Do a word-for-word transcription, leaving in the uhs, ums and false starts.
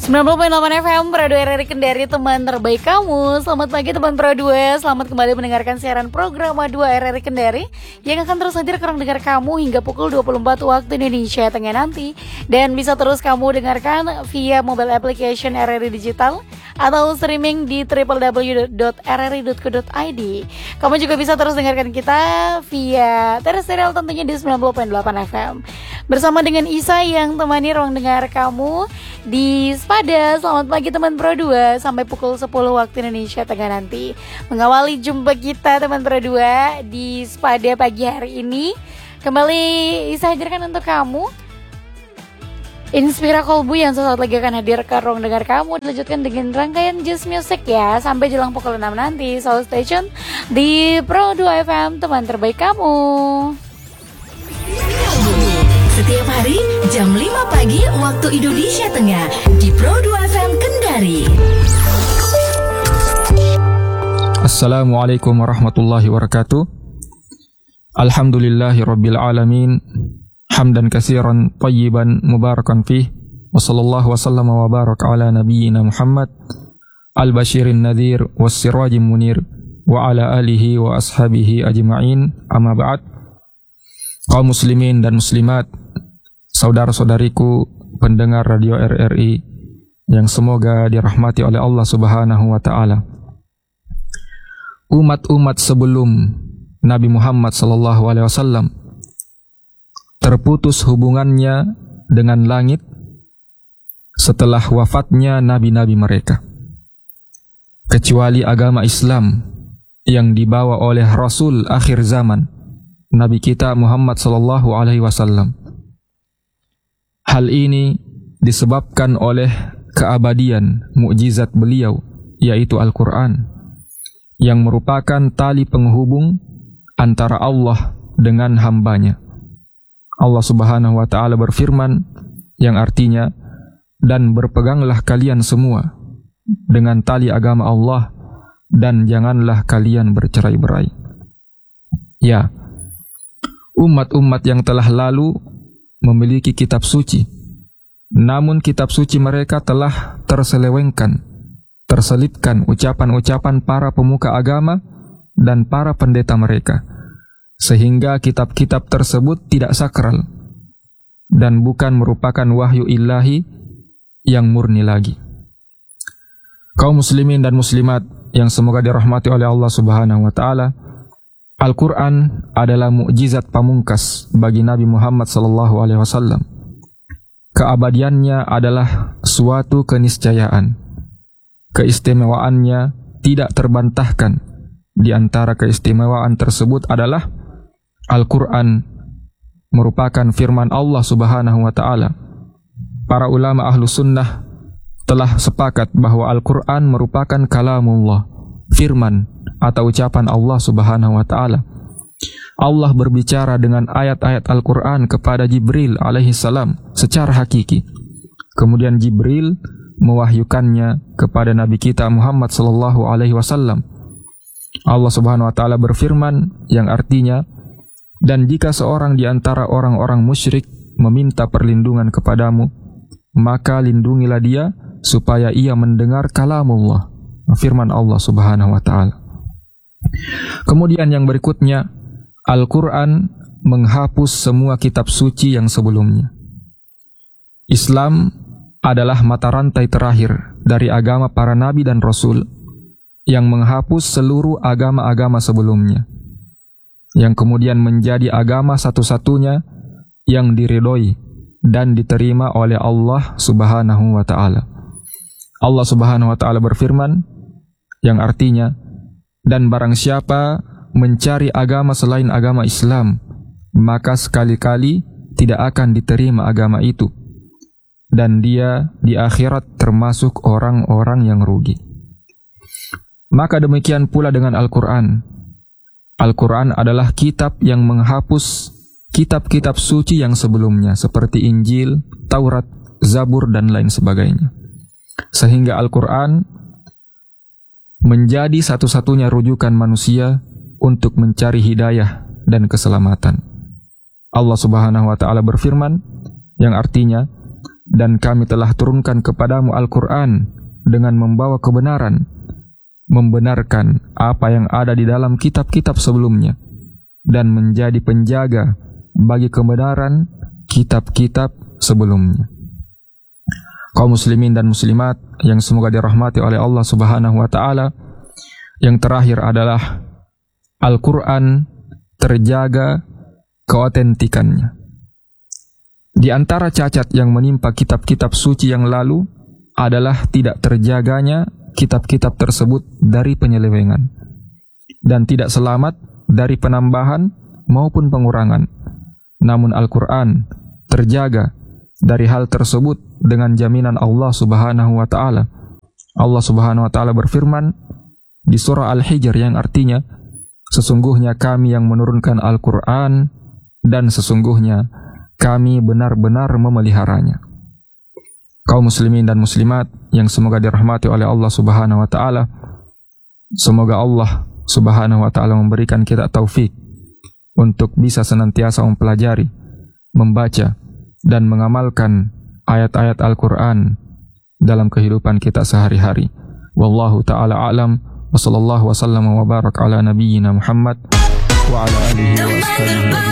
sembilan puluh koma delapan F M Pro dua R R I Kendari, teman terbaik kamu. Selamat pagi teman Pro dua. Selamat kembali mendengarkan siaran program dua R R I Kendari yang akan terus hadir ke ruang dengar kamu hingga pukul dua puluh empat waktu Indonesia Tengah nanti. Dan bisa terus kamu dengarkan via mobile application R R I Digital atau streaming di w w w dot r r i dot co dot i d. Kamu juga bisa terus dengarkan kita via terestrial tentunya di sembilan puluh koma delapan F M. Bersama dengan Isa yang temani ruang dengar kamu di Spada. Selamat pagi teman Pro dua sampai pukul sepuluh waktu Indonesia Tengah nanti. Mengawali jumpa kita teman Pro dua di Spada pagi hari ini. Kembali Isa hadirkan untuk kamu Inspira Kolbu yang sesaat lagi akan hadir ke ruang dengar kamu. Dilanjutkan dengan rangkaian Just Music ya sampai jelang pukul enam nanti. So stay tune di Pro dua F M, teman terbaik kamu. Setiap hari jam lima pagi waktu Indonesia Tengah di Pro dua F M Kendari. Assalamualaikum warahmatullahi wabarakatuh. Alhamdulillahi rabbil alamin. Hamdan katsiran tayyiban mubarakan fih. Wa sallallahu wa sallama wa baraka ala nabiyyina Muhammad al-basyirin nadhir was sirajim munir wa ala alihi wa ashabihi ajma'in. Amma ba'd. Kaum muslimin dan muslimat, saudara-saudariku pendengar radio R R I yang semoga dirahmati oleh Allah Subhanahu wa taala. Umat-umat sebelum Nabi Muhammad sallallahu alaihi wasallam terputus hubungannya dengan langit setelah wafatnya nabi-nabi mereka, kecuali agama Islam yang dibawa oleh Rasul akhir zaman, Nabi kita Muhammad sallallahu alaihi wasallam. Hal ini disebabkan oleh keabadian mukjizat beliau, yaitu Al-Quran, yang merupakan tali penghubung antara Allah dengan hambanya. Allah Subhanahu wa ta'ala berfirman yang artinya, dan berpeganglah kalian semua dengan tali agama Allah dan janganlah kalian bercerai-berai. Ya, umat-umat yang telah lalu memiliki kitab suci, namun kitab suci mereka telah terselewengkan, terselipkan ucapan-ucapan para pemuka agama dan para pendeta mereka, sehingga kitab-kitab tersebut tidak sakral dan bukan merupakan wahyu ilahi yang murni lagi. Kaum muslimin dan muslimat yang semoga dirahmati oleh Allah Subhanahu wa taala, Al-Quran adalah mukjizat pamungkas bagi Nabi Muhammad sallallahu alaihi wasallam. Keabadiannya adalah suatu keniscayaan. Keistimewaannya tidak terbantahkan. Di antara keistimewaan tersebut adalah Al-Quran merupakan firman Allah Subhanahu wa ta'ala. Para ulama ahlu sunnah telah sepakat bahwa Al-Quran merupakan kalamullah, firman atau ucapan Allah Subhanahu wa ta'ala. Allah berbicara dengan ayat-ayat Al-Quran kepada Jibril alaihi salam secara hakiki. Kemudian Jibril mewahyukannya kepada Nabi kita Muhammad sallallahu alaihi wasallam. Allah Subhanahu wa ta'ala berfirman yang artinya, dan jika seorang di antara orang-orang musyrik meminta perlindungan kepadamu, maka lindungilah dia supaya ia mendengar kalamullah, firman Allah Subhanahu wa ta'ala. Kemudian yang berikutnya, Al-Quran menghapus semua kitab suci yang sebelumnya. Islam adalah mata rantai terakhir dari agama para nabi dan rasul yang menghapus seluruh agama-agama sebelumnya, yang kemudian menjadi agama satu-satunya yang diridhoi dan diterima oleh Allah Subhanahu wa ta'ala. Allah Subhanahu wa ta'ala berfirman yang artinya, dan barang siapa mencari agama selain agama Islam, maka sekali-kali tidak akan diterima agama itu, dan dia di akhirat termasuk orang-orang yang rugi. Maka demikian pula dengan Al-Quran. Al-Quran adalah kitab yang menghapus kitab-kitab suci yang sebelumnya, seperti Injil, Taurat, Zabur, dan lain sebagainya. Sehingga Al-Quran menjadi satu-satunya rujukan manusia untuk mencari hidayah dan keselamatan. Allah Subhanahu wa ta'ala berfirman yang artinya, Dan kami telah turunkan kepadamu Al-Quran dengan membawa kebenaran, membenarkan apa yang ada di dalam kitab-kitab sebelumnya, dan menjadi penjaga bagi kebenaran kitab-kitab sebelumnya. Kaum muslimin dan muslimat yang semoga dirahmati oleh Allah Subhanahu wa taala, yang terakhir adalah Al-Quran terjaga keotentikannya. Di antara cacat yang menimpa kitab-kitab suci yang lalu adalah tidak terjaganya kitab-kitab tersebut dari penyelewengan dan tidak selamat dari penambahan maupun pengurangan. Namun Al-Quran terjaga dari hal tersebut dengan jaminan Allah Subhanahu wa taala. Allah Subhanahu wa taala berfirman di surah Al-Hijr yang artinya, sesungguhnya kami yang menurunkan Al-Quran dan sesungguhnya kami benar-benar memeliharanya. Kaum muslimin dan muslimat yang semoga dirahmati oleh Allah Subhanahu wa taala, semoga Allah Subhanahu wa taala memberikan kita taufik untuk bisa senantiasa mempelajari, membaca dan mengamalkan ayat-ayat Al-Quran dalam kehidupan kita sehari-hari. Wallahu taala a'lam, wa sallallahu wa sallam wa barak ala nabiyyina Muhammad wa ala alihi wa ashabihi.